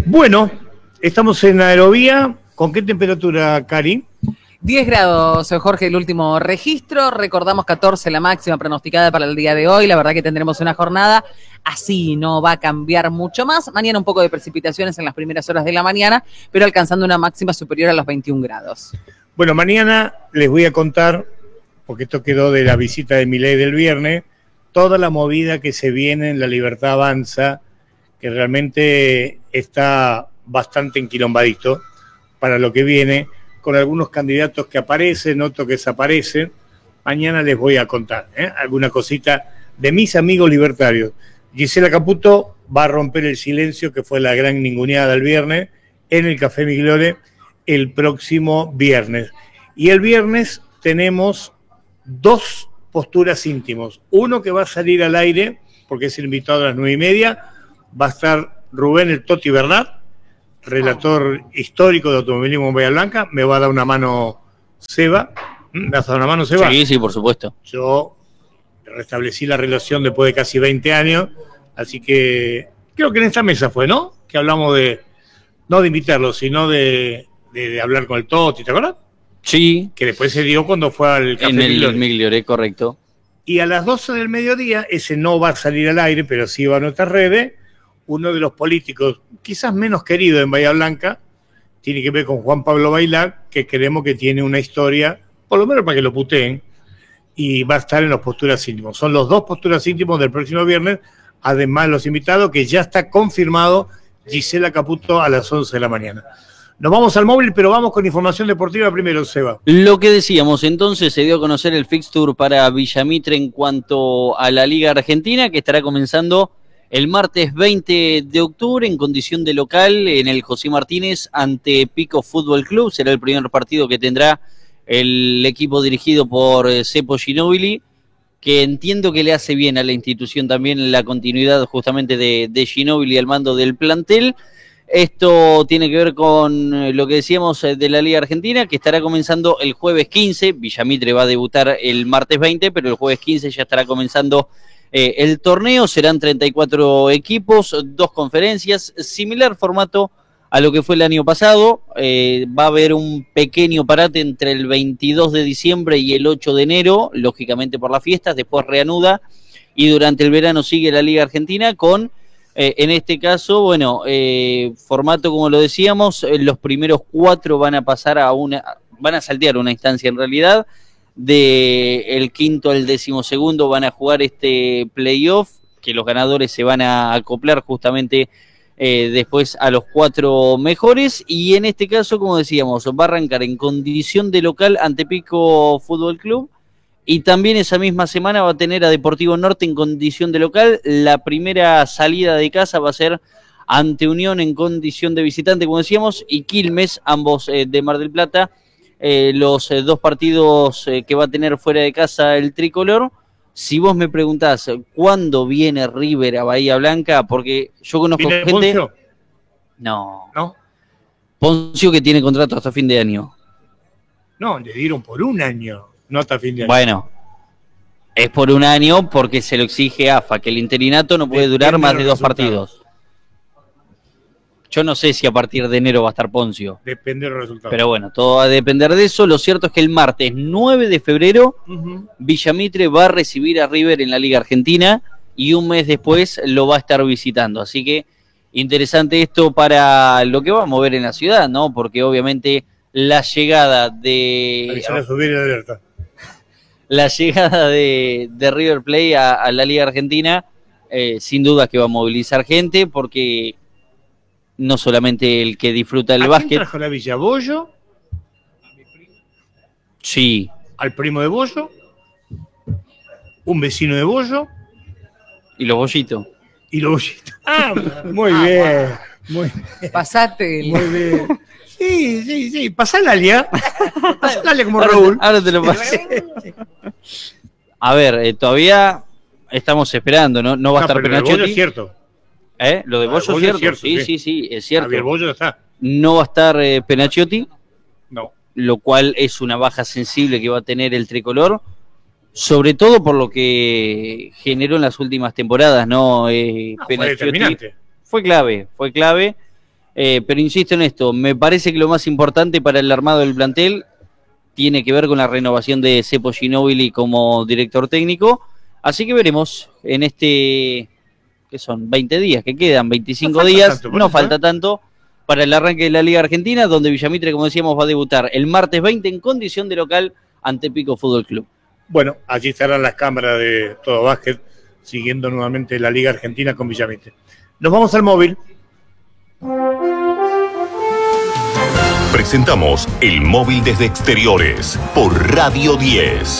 Bueno, estamos en Aerovía. ¿Con qué temperatura, Cari? 10 grados, Jorge, el último registro. Recordamos 14 la máxima pronosticada para el día de hoy. La verdad que tendremos una jornada así, no va a cambiar mucho más. Mañana un poco de precipitaciones en las primeras horas de la mañana, pero alcanzando una máxima superior a los 21 grados. Bueno, mañana les voy a contar, porque esto quedó de la visita de Milei del viernes, toda la movida que se viene en La Libertad Avanza, que realmente está bastante enquilombadito para lo que viene, con algunos candidatos que aparecen, otros que desaparecen. Mañana les voy a contar alguna cosita de mis amigos libertarios. Gisela Caputo va a romper el silencio, que fue la gran ninguneada el viernes, en el Café Migliore el próximo viernes. Y el viernes tenemos dos posturas íntimos. Uno que va a salir al aire, porque es el invitado a las 9:30, va a estar Rubén el Toti Bernat, relator histórico de automovilismo en Bahía Blanca. Me va a dar una mano Seba. ¿Me has dado una mano, Seba? Sí, sí, por supuesto. Yo restablecí la relación después de casi 20 años, así que creo que en esta mesa fue, ¿no? Que hablamos de, no de invitarlo, sino de hablar con el Toti, ¿te acuerdas? Sí. Que después se dio cuando fue al Café En el Migliore. Migliore, correcto. Y a las 12 del mediodía, ese no va a salir al aire, pero sí va a nuestras redes, uno de los políticos quizás menos queridos en Bahía Blanca, tiene que ver con Juan Pablo Bailar, que creemos que tiene una historia, por lo menos para que lo puteen, y va a estar en los posturas íntimos. Son los dos posturas íntimos del próximo viernes, además los invitados, que ya está confirmado Gisela Caputo a las 11 de la mañana. Nos vamos al móvil, pero vamos con información deportiva primero, Seba. Lo que decíamos, entonces se dio a conocer el fixture para Villamitre en cuanto a la Liga Argentina, que estará comenzando el martes 20 de octubre en condición de local en el José Martínez ante Pico Fútbol Club. Será el primer partido que tendrá el equipo dirigido por Seppo Ginóbili, que entiendo que le hace bien a la institución también la continuidad justamente de Ginóbili al mando del plantel. Esto tiene que ver con lo que decíamos de la Liga Argentina, que estará comenzando el jueves 15. Villamitre va a debutar el martes 20, pero el jueves 15 ya estará comenzando el torneo. Serán 34 equipos, 2 conferencias, similar formato a lo que fue el año pasado. Va a haber un pequeño parate entre el 22 de diciembre y el 8 de enero, lógicamente por las fiestas, después reanuda, y durante el verano sigue la Liga Argentina con... en este caso, bueno, formato como lo decíamos, los primeros 4 van a pasar van a saltear una instancia en realidad, del quinto al 12º van a jugar este playoff, que los ganadores se van a acoplar justamente después a los 4 mejores, y en este caso, como decíamos, va a arrancar en condición de local ante Pico Fútbol Club. Y también esa misma semana va a tener a Deportivo Norte en condición de local. La primera salida de casa va a ser ante Unión en condición de visitante, como decíamos, y Quilmes, ambos de Mar del Plata. Los 2 partidos que va a tener fuera de casa el tricolor. Si vos me preguntás cuándo viene River a Bahía Blanca, porque yo conozco gente... Poncio? No. ¿No? Poncio, que tiene contrato hasta fin de año. No, le dieron por un año. No hasta fin de año. Bueno, es por un año porque se lo exige AFA, que el interinato no puede durar más de 2 partidos. Yo no sé si a partir de enero va a estar Poncio. Depende del resultado. Pero bueno, todo va a depender de eso. Lo cierto es que el martes 9 de febrero Villamitre va a recibir a River en la Liga Argentina y un mes después lo va a estar visitando. Así que interesante esto para lo que va a mover en la ciudad, ¿no? Porque obviamente la llegada de... La llegada de River Plate a la Liga Argentina, sin duda que va a movilizar gente, porque no solamente el que disfruta del básquet. ¿Quién trajo la Villa? ¿Bollo? Sí. ¿Al primo de Bollo? ¿Un vecino de Bollo? Y los bollitos. Y los bollitos. Ah, muy bien. Muy bien. Pasate. Muy bien. Sí. Pasá la alia. Pasá la alia como Raúl. Ahora te lo pasé. A ver, todavía estamos esperando, ¿no? No va a estar Penaciotti. Bollo es cierto. Lo de Bollo es cierto. Sí, es cierto. Javier Bollo está. No va a estar Penaciotti. No. Lo cual es una baja sensible que va a tener el tricolor. Sobre todo por lo que generó en las últimas temporadas, ¿no? Fue determinante. Fue clave. Pero insisto en esto, me parece que lo más importante para el armado del plantel tiene que ver con la renovación de Seppo Ginóbili como director técnico, así que veremos en que son 20 días, que quedan 25 días, no falta tanto para el arranque de la Liga Argentina, donde Villamitre, como decíamos, va a debutar el martes 20 en condición de local ante Pico Fútbol Club. Bueno, allí estarán las cámaras de Todo Básquet siguiendo nuevamente la Liga Argentina con Villamitre. Nos vamos al móvil. Presentamos el móvil desde exteriores por Radio 10.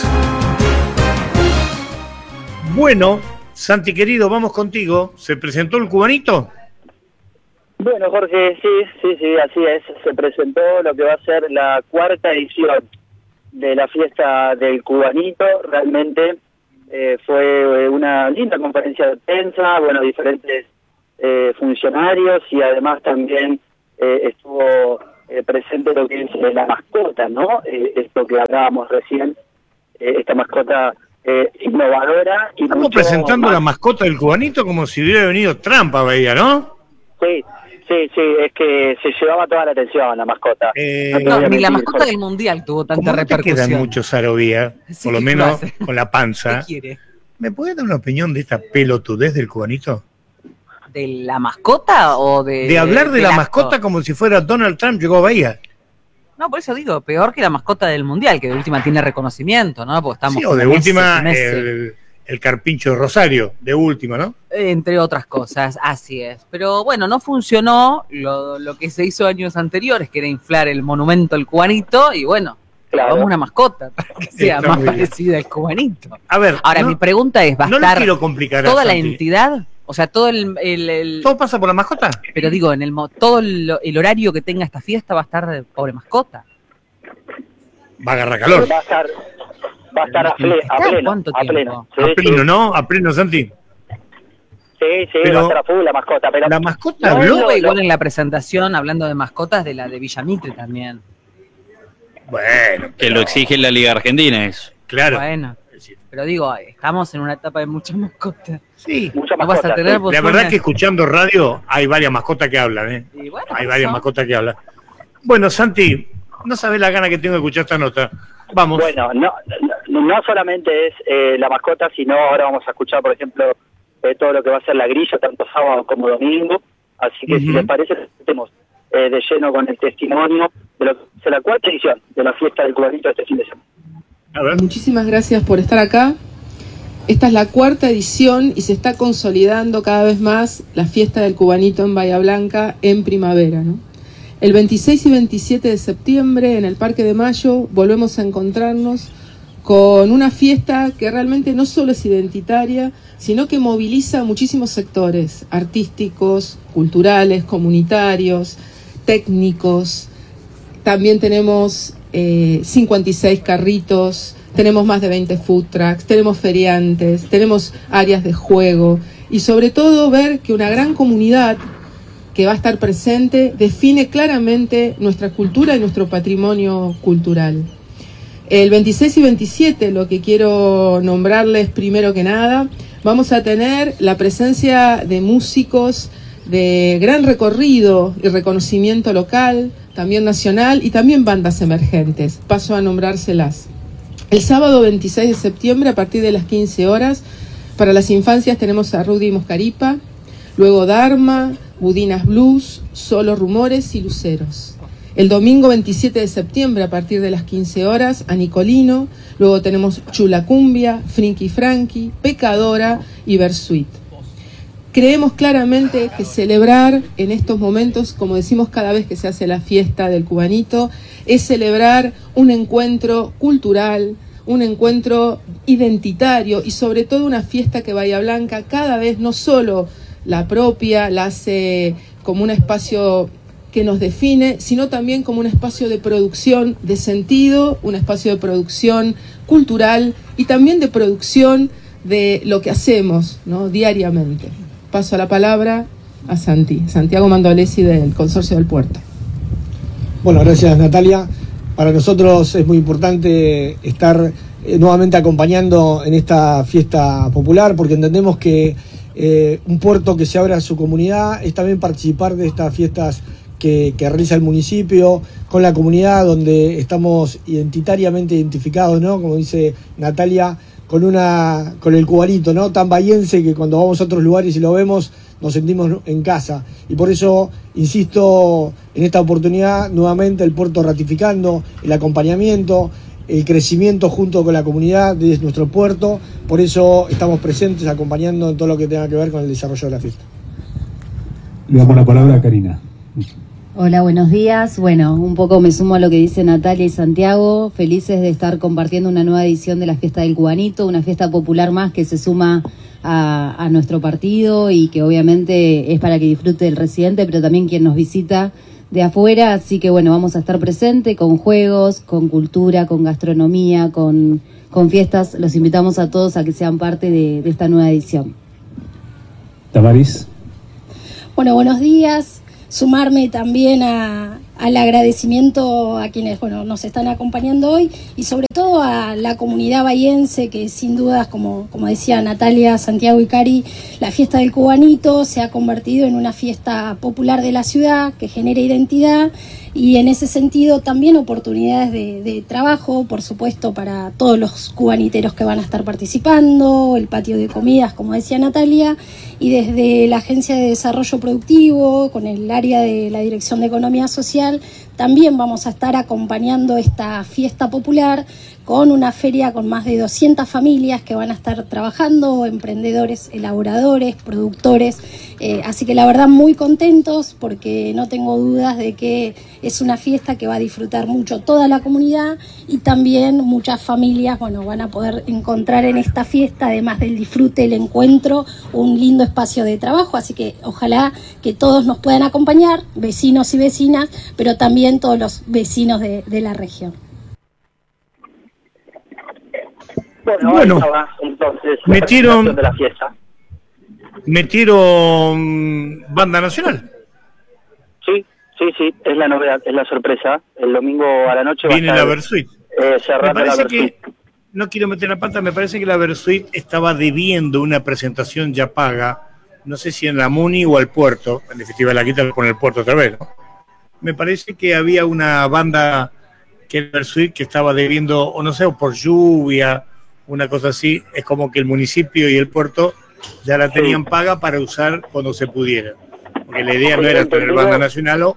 Bueno, Santi querido, vamos contigo. ¿Se presentó el cubanito? Bueno, Jorge, sí, así es. Se presentó lo que va a ser la 4ª edición de la fiesta del cubanito. Realmente fue una linda conferencia de prensa, bueno, diferentes funcionarios y además también estuvo presente lo que es la mascota, ¿no? Esto que hablábamos recién, esta mascota innovadora. Y estamos presentando la mascota del cubanito como si hubiera venido Trump a Bahía, ¿no? Sí, es que se llevaba toda la atención la mascota. No, ni la mascota del Mundial tuvo tanta repercusión. Quedan muchos Arovía, Sí, por lo menos con la panza. ¿Qué quiere? ¿Me puede dar una opinión de esta pelotudez del cubanito? ¿De la mascota o de...? De hablar de la acto? mascota como si fuera Donald Trump llegó a Bahía. No, por eso digo, peor que la mascota del Mundial, que de última tiene reconocimiento, ¿no? Porque estamos Sí, o de con última Messi. el carpincho de Rosario, de última, ¿no? Entre otras cosas, así es. Pero bueno, no funcionó lo que se hizo años anteriores, que era inflar el monumento al cubanito, y bueno, Claro. vamos una mascota para que sea Está más muy bien. parecida al cubanito. A ver, Ahora, no, mi pregunta es, ¿va a no le estar quiero complicar a toda la Santi. entidad? O sea, todo el ¿Todo pasa por la mascota? pero digo, todo el horario que tenga esta fiesta va a estar de pobre mascota. Va a agarrar calor. Va a estar a pleno. ¿Cuánto A tiempo? pleno. A pleno, ¿no? A pleno, Santi. Sí, Pero va a estar a full la mascota. Pero la mascota No, habló. Estuve igual en la presentación hablando de mascotas de la de Villamitre también. Bueno, Que lo exige la Liga Argentina eso. claro. Bueno, pero digo, estamos en una etapa de muchas mascotas. Sí. mucha No vas a mascota. tener vos La verdad una- que escuchando radio hay varias mascotas que hablan, ¿eh? Y bueno, Hay varias eso. mascotas que hablan. Bueno, Santi, no sabes la gana que tengo de escuchar esta nota. Vamos. Bueno, no solamente es la mascota, sino ahora vamos a escuchar, por ejemplo, todo lo que va a ser la grilla, tanto sábado como domingo. Así que si les parece, estemos de lleno con el testimonio de lo que es la 4ª edición de la fiesta del cubanito este fin de semana. A ver. Muchísimas gracias por estar acá. Esta es la 4ª edición y se está consolidando cada vez más la fiesta del cubanito en Bahía Blanca en primavera, ¿no? El 26 y 27 de septiembre en el Parque de Mayo volvemos a encontrarnos con una fiesta que realmente no solo es identitaria, sino que moviliza muchísimos sectores artísticos, culturales, comunitarios, técnicos. También tenemos 56 carritos, tenemos más de 20 food trucks, tenemos feriantes, tenemos áreas de juego y sobre todo ver que una gran comunidad que va a estar presente define claramente nuestra cultura y nuestro patrimonio cultural. El 26 y 27, lo que quiero nombrarles primero que nada, vamos a tener la presencia de músicos de gran recorrido y reconocimiento local, también nacional y también bandas emergentes. Paso a nombrárselas. El sábado 26 de septiembre a partir de las 15 horas, para las infancias tenemos a Rudy Moscaripa, luego Dharma, Budinas Blues, Solo Rumores y Luceros. El domingo 27 de septiembre a partir de las 15 horas a Nicolino, luego tenemos Chula Cumbia, Frinky Franky, Pecadora y Versuit. Creemos claramente que celebrar en estos momentos, como decimos cada vez que se hace la fiesta del cubanito, es celebrar un encuentro cultural, un encuentro identitario y sobre todo una fiesta que Bahía Blanca cada vez no solo la propia, la hace como un espacio que nos define, sino también como un espacio de producción de sentido, un espacio de producción cultural y también de producción de lo que hacemos, ¿no? Diariamente. Paso a la palabra a Santiago Mandolesi del Consorcio del Puerto. Bueno, gracias Natalia. Para nosotros es muy importante estar nuevamente acompañando en esta fiesta popular porque entendemos que un puerto que se abre a su comunidad es también participar de estas fiestas que realiza el municipio con la comunidad, donde estamos identitariamente identificados, ¿no? Como dice Natalia, con el cubanito, ¿no? Tan bahiense que cuando vamos a otros lugares y lo vemos nos sentimos en casa. Y por eso insisto en esta oportunidad nuevamente el puerto ratificando el acompañamiento, el crecimiento junto con la comunidad de nuestro puerto. Por eso estamos presentes acompañando en todo lo que tenga que ver con el desarrollo de la fiesta. Le damos la palabra a Karina. Hola, buenos días. Bueno, un poco me sumo a lo que dice Natalia y Santiago. Felices de estar compartiendo una nueva edición de la Fiesta del Cubanito, una fiesta popular más que se suma a nuestro partido y que obviamente es para que disfrute el residente, pero también quien nos visita de afuera. Así que bueno, vamos a estar presentes con juegos, con cultura, con gastronomía, con fiestas. Los invitamos a todos a que sean parte de esta nueva edición. Tamaris. Bueno, buenos días. Sumarme también al agradecimiento a quienes nos están acompañando hoy y sobre todo a la comunidad bahiense que sin dudas, como decía Natalia, Santiago y Cari, la fiesta del Cubanito se ha convertido en una fiesta popular de la ciudad que genera identidad y en ese sentido también oportunidades de trabajo, por supuesto, para todos los cubaniteros que van a estar participando, el patio de comidas, como decía Natalia, y desde la Agencia de Desarrollo Productivo, con el área de la Dirección de Economía Social, también vamos a estar acompañando esta fiesta popular con una feria con más de 200 familias que van a estar trabajando, emprendedores, elaboradores, productores, así que la verdad muy contentos porque no tengo dudas de que es una fiesta que va a disfrutar mucho toda la comunidad y también muchas familias van a poder encontrar en esta fiesta, además del disfrute, el encuentro, un lindo espacio de trabajo, así que ojalá que todos nos puedan acompañar, vecinos y vecinas, pero también todos los vecinos de la región. Bueno, entonces metieron de la fiesta. Metieron banda nacional. Sí, es la novedad, es la sorpresa. El domingo a la noche viene va a estar, la Versuit. Me parece que, no quiero meter la pata, me parece que la Versuit estaba debiendo una presentación ya paga, no sé si en la Muni o al puerto, en definitiva la quitan con el puerto otra vez, ¿no? Me parece que había una banda que el Versuit que estaba debiendo, o no sé, o por lluvia, una cosa así, es como que el municipio y el puerto ya la tenían paga para usar cuando se pudiera. Porque la idea no era tener banda nacionales,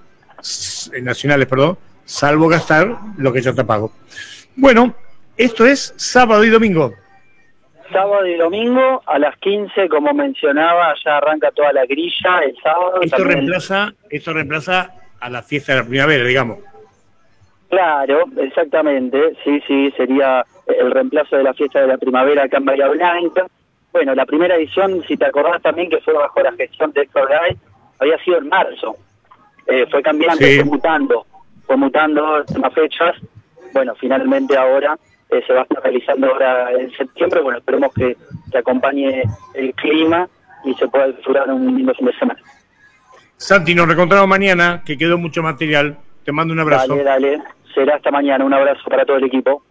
salvo gastar lo que ya está pago. Bueno, esto es sábado y domingo. Sábado y domingo a las 15, como mencionaba, ya arranca toda la grilla el sábado. Esto reemplaza a la fiesta de la primavera, digamos. Claro, exactamente, sí, sería el reemplazo de la fiesta de la primavera acá en Bahía Blanca. Bueno, la primera edición, si te acordás también, que fue bajo la gestión de Héctor Gay, había sido en marzo. Fue cambiando, sí. fue mutando las fechas. Bueno, finalmente ahora se va a estar realizando ahora en septiembre. Bueno, esperemos que acompañe el clima y se pueda disfrutar un lindo fin de semana. Santi, nos reencontramos mañana, que quedó mucho material. Te mando un abrazo. Dale. Será hasta mañana. Un abrazo para todo el equipo.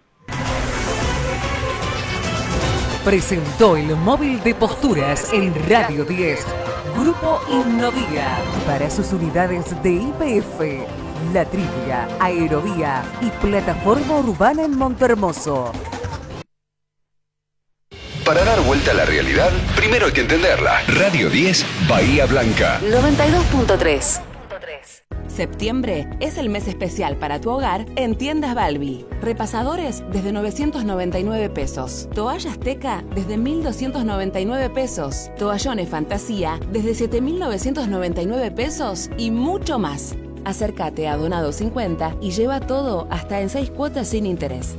Presentó el móvil de posturas en Radio 10. Grupo Innovía. Para sus unidades de IPF, La Trivia, Aerovía y Plataforma Urbana en Montehermoso. Para dar vuelta a la realidad, primero hay que entenderla. Radio 10, Bahía Blanca. 92.3. Septiembre es el mes especial para tu hogar en Tiendas Balbi. Repasadores desde 999 pesos. Toallas Teca desde 1.299 pesos. Toallones Fantasía desde 7.999 pesos y mucho más. Acércate a Donado 50 y lleva todo hasta en 6 cuotas sin interés.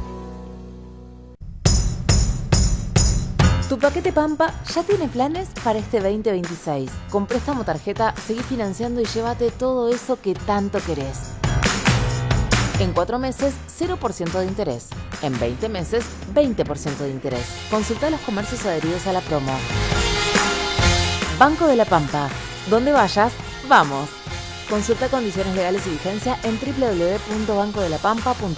Tu paquete Pampa ya tiene planes para este 2026. Con préstamo tarjeta, seguí financiando y llévate todo eso que tanto querés. En 4 meses, 0% de interés. En 20 meses, 20% de interés. Consulta los comercios adheridos a la promo. Banco de la Pampa. Donde vayas, vamos. Consulta condiciones legales y vigencia en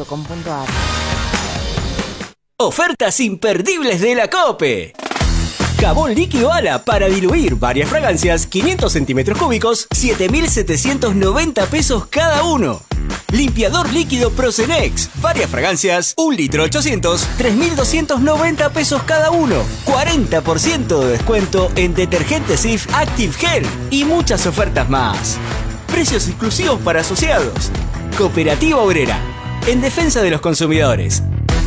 www.bancodelapampa.com.ar. Ofertas imperdibles de la COPE. Jabón líquido Ala para diluir varias fragancias, 500 centímetros cúbicos, 7.790 pesos cada uno. Limpiador líquido Procenex, varias fragancias, 1 litro 800, 3.290 pesos cada uno. 40% de descuento en detergente Cif Active Gel y muchas ofertas más. Precios exclusivos para asociados. Cooperativa Obrera, en defensa de los consumidores.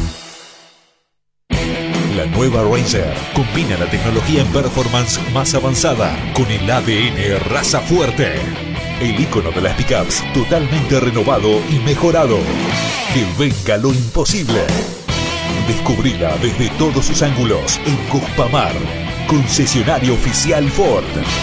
La nueva Racer combina la tecnología en performance más avanzada con el ADN raza fuerte. El icono de las pickups totalmente renovado y mejorado. Que venga lo imposible. Descubrila desde todos sus ángulos en Cuspamar, concesionario oficial Ford.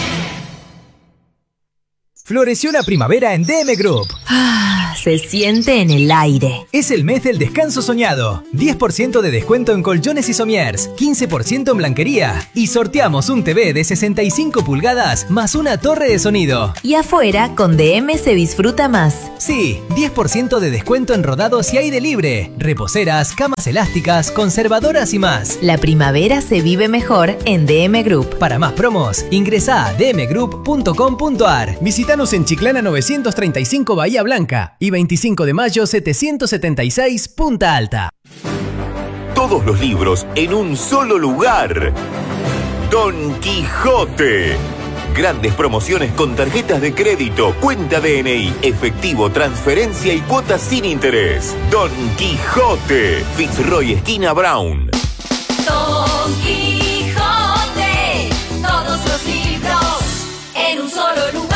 Floreció la primavera en DM Group. Se siente en el aire. Es el mes del descanso soñado. 10% de descuento en colchones y somiers, 15% en blanquería. Y sorteamos un TV de 65 pulgadas más una torre de sonido. Y afuera, con DM se disfruta más. Sí, 10% de descuento en rodados y aire libre. Reposeras, camas elásticas, conservadoras y más. La primavera se vive mejor en DM Group. Para más promos, ingresá a dmgroup.com.ar. Visítanos en Chiclana 935 Bahía Blanca y 25 de mayo 776 Punta Alta. Todos los libros en un solo lugar. Don Quijote. Grandes promociones con tarjetas de crédito, cuenta DNI, efectivo, transferencia y cuotas sin interés. Don Quijote. Fitzroy esquina Brown. Don Quijote. Todos los libros en un solo lugar.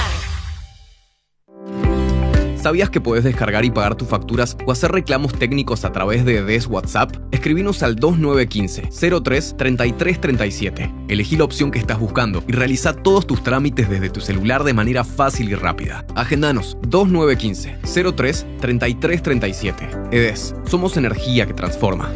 ¿Sabías que puedes descargar y pagar tus facturas o hacer reclamos técnicos a través de DES WhatsApp? Escribinos al 2915-03-3337. Elegí la opción que estás buscando y realiza todos tus trámites desde tu celular de manera fácil y rápida. Agendanos 2915-03-3337. EDES, somos energía que transforma.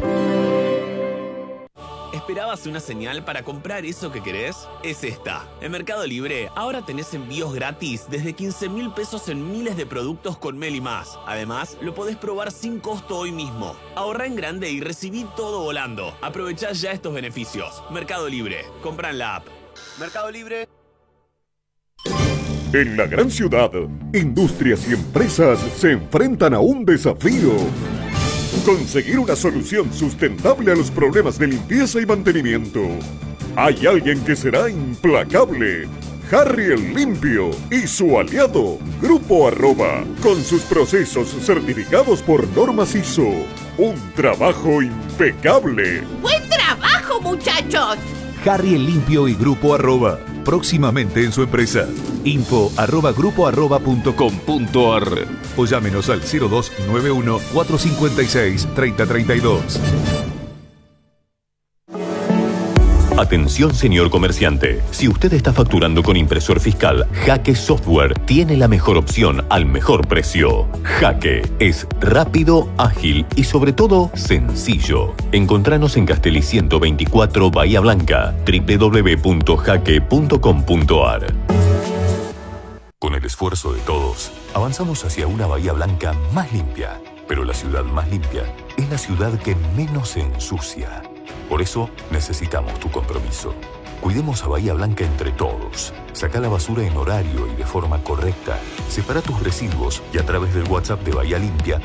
¿Esperabas una señal para comprar eso que querés? Es esta. En Mercado Libre ahora tenés envíos gratis desde 15.000 pesos en miles de productos con Meli Más. Además, lo podés probar sin costo hoy mismo. Ahorrá en grande y recibí todo volando. Aprovechá ya estos beneficios. Mercado Libre. Compra en la app. Mercado Libre. En la gran ciudad, industrias y empresas se enfrentan a un desafío. Conseguir una solución sustentable a los problemas de limpieza y mantenimiento. Hay alguien que será implacable. Harry el Limpio y su aliado, Grupo Arroba, con sus procesos certificados por normas ISO. Un trabajo impecable. ¡Buen trabajo, muchachos! Harry el Limpio y Grupo Arroba. Próximamente en su empresa. info@grupoarroba.com.ar o llámenos al 0291 456 3032. Atención, señor comerciante. Si usted está facturando con impresor fiscal, Jaque Software tiene la mejor opción al mejor precio. Jaque es rápido, ágil y sobre todo sencillo. Encontranos en Castelli 124 Bahía Blanca, www.jaque.com.ar. Con el esfuerzo de todos, avanzamos hacia una Bahía Blanca más limpia. Pero la ciudad más limpia es la ciudad que menos se ensucia. Por eso necesitamos tu compromiso. Cuidemos a Bahía Blanca entre todos. Saca la basura en horario y de forma correcta. Separa tus residuos y a través del WhatsApp de Bahía Limpia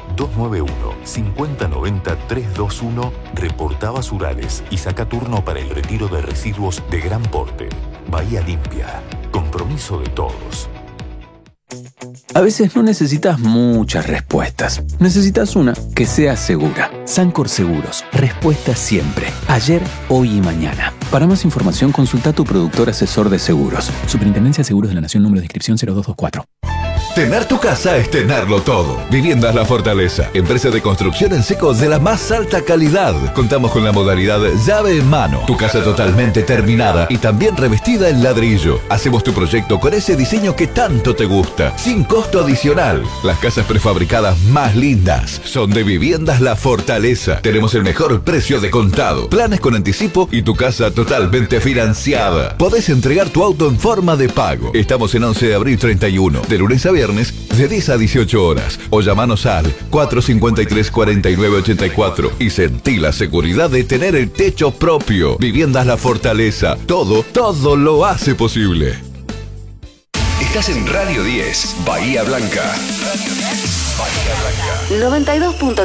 291-5090-321 reporta basurales y saca turno para el retiro de residuos de gran porte. Bahía Limpia. Compromiso de todos. A veces no necesitas muchas respuestas. Necesitas una que sea segura. Sancor Seguros. Respuesta siempre. Ayer, hoy y mañana. Para más información, consulta a tu productor asesor de seguros. Superintendencia de Seguros de la Nación, número de inscripción 0224. Tener tu casa es tenerlo todo. Viviendas La Fortaleza, empresa de construcción en seco de la más alta calidad. Contamos con la modalidad llave en mano. Tu casa totalmente terminada y también revestida en ladrillo. Hacemos tu proyecto con ese diseño que tanto te gusta, sin costo adicional. Las casas prefabricadas más lindas son de Viviendas La Fortaleza. Tenemos el mejor precio de contado, planes con anticipo y tu casa totalmente financiada. Podés entregar tu auto en forma de pago. Estamos en 11 de abril 31, de lunes a viernes viernes de 10 a 18 horas o llamanos al 453-4984 y sentí la seguridad de tener el techo propio. Viviendas La Fortaleza. Todo lo hace posible. Estás en Radio 10, Bahía Blanca. 92.3